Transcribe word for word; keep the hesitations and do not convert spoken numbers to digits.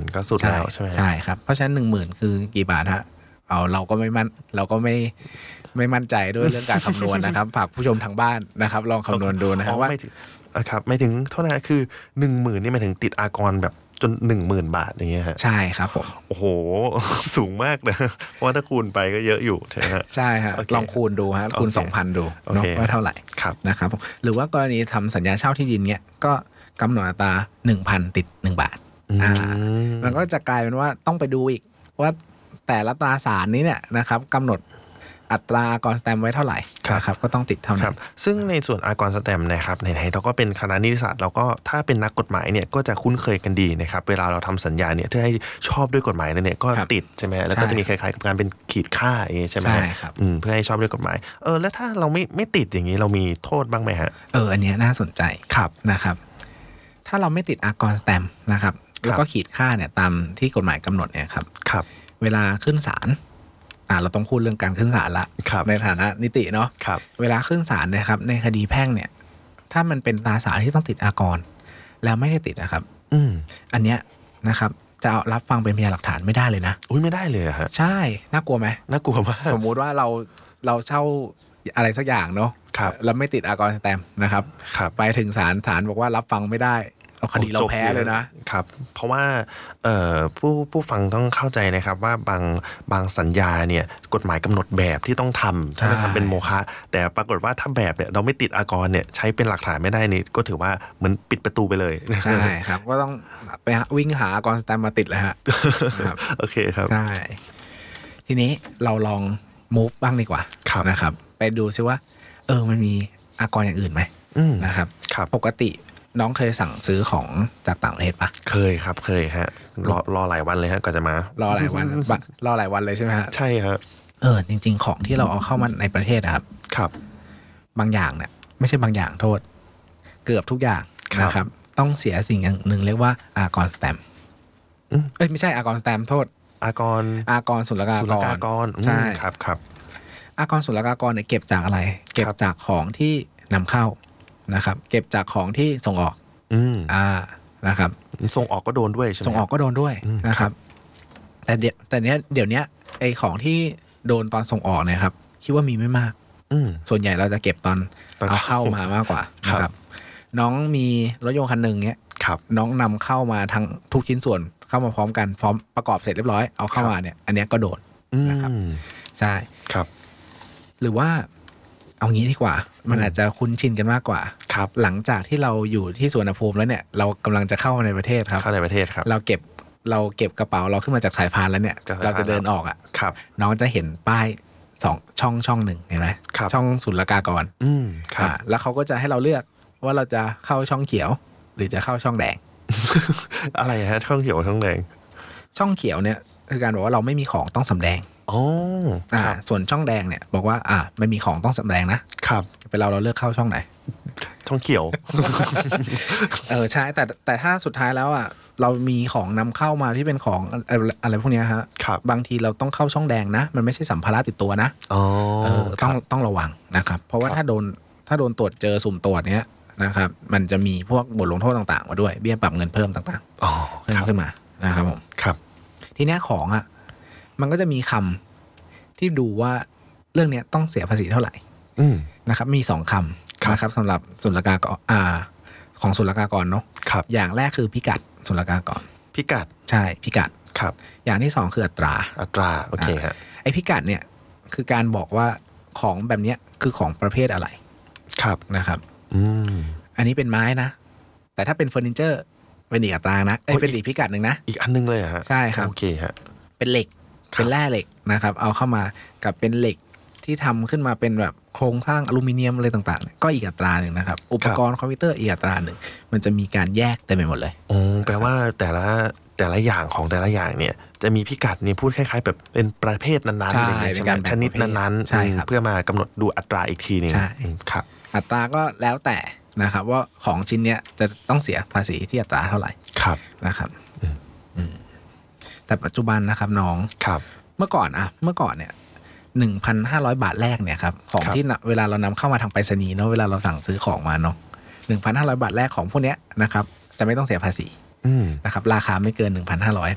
ก็สุดแล้วใช่ไหมใช่ครับเพราะฉะนั้นหนึ่งหมื่นคือกี่บาทฮะเอาเราก็ไม่มั่นเราก็ไม่ไม่มั่นใจด้วยเรื่องการคำนวณนะครับฝากผู้ชมทางบ้านนะครับลองคำนวณดูนะครับว่าไม่ถึงครับไม่ถึงเท่านั้นคือหนึ่งหมื่นนี่หมายถึงติดอากรแบบจนหนึ่งหมื่นบาทอย่างเงี้ยฮะใช่ครับผมโอ้โหสูงมากนะเพราะว่าถ้าคูณไปก็เยอะอยู่ใช่ไหมฮะใช่ฮะลองคูณดูฮะคูณ สองพัน ดูเนาะว่าเท่าไหร่นะครับหรือว่ากรณีทำสัญญาเช่าที่ดินเนี้ยก็กำหนดอัตรา หนึ่งพัน ติดหนึ่งบาทอ่ามันก็จะกลายเป็นว่าต้องไปดูอีกว่าแต่ละตราสารนี้เนี่ยนะครับกำหนดอัตราอากรสแตมป์ไว้เท่าไหร่นะครับก็ต้องติดเท่านั้นซึ่งในส่วนอากรสแตมป์นะครับไหนๆเราก็เป็นคณะนิติศาสตร์เราก็ถ้าเป็นนักกฎหมายเนี่ยก็จะคุ้นเคยกันดีนะครับเวลาเราทำสัญญาเนี่ยถ้าให้ชอบด้วยกฎหมายเนี่ยก็ติดใช่ไหมแล้วก็จะมีคล้ายๆกับการเป็นขีดค่าอย่างงี้ใช่ไหมเพื่อให้ชอบด้วยกฎหมายเออแล้วถ้าเราไม่ไม่ติดอย่างนี้เรามีโทษบ้างไหมฮะเอออันนี้น่าสนใจครับนะครับถ้าเราไม่ติดอากรสแตมป์นะครับแล้วก็ขีดค่าเนี่ยตามที่กฎหมายกำหนดเนี่ยครับครับเวลาขึ้นศาลอ่าเราต้องพูดเรื่องการขึ้นศาลละในฐานะนิติเนาะเวลาขึ้นศาลนะครับในคดีแพ่งเนี่ยถ้ามันเป็นตราสารที่ต้องติดอากรแล้วไม่ได้ติดนะครับอืมอันเนี้ยนะครับจะเอารับฟังเป็นพยานหลักฐานไม่ได้เลยนะอุ้ยไม่ได้เลยฮะใช่น่ากลัวไหมน่ากลัวมากสมมุติว่าเราเราเช่าอะไรสักอย่างเนาะแล้วไม่ติดอากรสแตมป์นะครับไปถึงศาลศาลบอกว่ารับฟังไม่ได้เอาคดีเราแพ้เลยนะครับเพราะว่าผู้ผู้ฟังต้องเข้าใจนะครับว่าบางบางสัญญาเนี่ยกฎหมายกำหนดแบบที่ต้องทำถ้าจะทำเป็นโมฆะแต่ปรากฏว่าถ้าแบบเนี่ยเราไม่ติดอากรเนี่ยใช้เป็นหลักฐานไม่ได้นี่ก็ถือว่าเหมือนปิดประตูไปเลยใช่ครับก็ต้องไปวิ่งหาอากรสแตมป์มาติดเลยฮะโอเคครับใช่ทีนี้เราลอง move บ้างดีกว่านะครับไปดูซิว่าเออมันมีอากรอย่างอื่นไหมนะครับปกติน้องเคยสั่งซื้อของจากต่างประเทศปะเคยครับเคยฮะรอรอหลายวันเลยฮะก่อนจะมารอหลายวันรอหลายวันเลยใช่ไหมฮะใช่ครับเออจริงๆของที่เราเอาเข้ามาในประเทศครับครับบางอย่างเนี่ยไม่ใช่บางอย่างโทษเกือบทุกอย่างนะครับต้องเสียสิ่งอย่างหนึ่งเรียกว่าอากรสแตมป์เอ้ยไม่ใช่อากรสแตมป์โทษอากรอากรศุลกากรใช่ครับครับอากรศุลกากรเนี่ยเก็บจากอะไรเก็บจากของที่นำเข้านะครับเก็บจากของที่ส่งออกอืมอ่านะครับส่งออกก็โดนด้วยใช่ไหมส่งออกก็โดนด้วยนะครับแต่เดี๋ยวแต่เนี้ยเดี๋ยวนี้ไอของที่โดนตอนส่งออกเนี่ยครับคิดว่ามีไม่มากส่วนใหญ่เราจะเก็บตอนเอาเข้ามามากกว่านะครับน้องมีรถยนต์คันหนึ่งเนี้ยน้องนำเข้ามาทั้งทุกชิ้นส่วนเข้ามาพร้อมกันพร้อมประกอบเสร็จเรียบร้อยเอาเข้ามาเนี่ยอันเนี้ยก็โดนนะครับใช่ครับหรือว่าเอางี้ดีกว่ามันอาจจะคุ้นชินกันมากกว่าครับหลังจากที่เราอยู่ที่สุวรรณภูมิแล้วเนี่ยเรากำลังจะเข้ามาในประเทศครับเข้าในประเทศครับเราเก็บเราเก็บกระเป๋าเราขึ้นมาจากสายพานแล้วเนี่ยเราจะเดินออกอ่ะครับน้องจะเห็นป้ายสองช่องช่องหนึ่งเห็นไหมช่องศุลกากรอืมครับแล้วเขาก็จะให้เราเลือกว่าเราจะเข้าช่องเขียวหรือจะเข้าช่องแดงอะไรฮะช่องเขียวช่องแดงช่องเขียวเนี่ยคือการบอกว่าเราไม่มีของต้องสำแดงอ๋ออ่าส่วนช่องแดงเนี่ยบอกว่าอ่าไม่มีของต้องแสดงนะครับเป็นเราเราเลือกเข้าช่องไหนช่องเขียวเออใช่แต่แต่ถ้าสุดท้ายแล้วอ่ะเรามีของนำเข้ามาที่เป็นของอะไรพวกนี้ฮะบางทีเราต้องเข้าช่องแดงนะมันไม่ใช่สัมภาระติดตัวนะอ๋อเออต้องต้องระวังนะครับเพราะว่าถ้าโดนถ้าโดนตรวจเจอสุ่มตรวจเนี้ยนะครับมันจะมีพวกบทลงโทษต่างๆมาด้วยเบี้ยปรับเงินเพิ่มต่างๆอ๋อเพิ่มขึ้นมานะครับผมครับทีนี้ของอ่ะมันก็จะมีคำที่ดูว่าเรื่องนี้ต้องเสียภาษีเท่าไหร่นะครับมีสองคำนะครับสำหรับศุลกากรอ่าของศุลกากรเนาะอย่างแรกคือพิกัดศุลกากรพิกัดใช่พิกัดครับอย่างที่สองคืออัตราอัตราโอเคฮะไอพิกัดเนี่ยคือการบอกว่าของแบบนี้คือของประเภทอะไรครับนะครับอืมอันนี้เป็นไม้นะแต่ถ้าเป็นเฟอร์นิเจอร์เป็นอีกอัตรานะเอ้ยเป็นอีกพิกัดหนึ่งนะอีกอันนึงเลยฮะใช่ครับโอเคฮะเป็นเหล็กเป็นแร่เหล็กนะครับเอาเข้ามากับเป็นเหล็กที่ทำขึ้นมาเป็นแบบโครงสร้างอลูมิเนียมอะไรต่างๆก็อีกอัตราหนึ่งนะครับอุปกรณ์คอมพิวเตอร์อีกอัตราหนึ่งมันจะมีการแยกเต็มไปหมดเลยอ๋อแปลว่าแต่ละแต่ละอย่างของแต่ละอย่างเนี่ยจะมีพิกัดนี่พูดคล้ายๆแบบเป็นประเภทนั้นๆอะไรอย่างเงี้ยใช่ไหมชนิดนั้นๆเพื่อมากำหนดดูอัตราอีกทีนึงใช่ครับอัตราก็แล้วแต่นะครับว่าของชิ้นเนี้ยจะต้องเสียภาษีที่อัตราเท่าไหร่ครับนะครับแต่ปัจจุบันนะครับน้องครับเมื่อก่อนอะเมื่อก่อนเนี่ย หนึ่งพันห้าร้อย บาทแรกเนี่ยครับของที่เวลาเรานำเข้ามาทางไปรษณีย์เนาะเวลาเราสั่งซื้อของมาเนาะ หนึ่งพันห้าร้อย บาทแรกของพวกเนี้ยนะครับจะไม่ต้องเสียภาษีนะครับราคาไม่เกิน หนึ่งพันห้าร้อย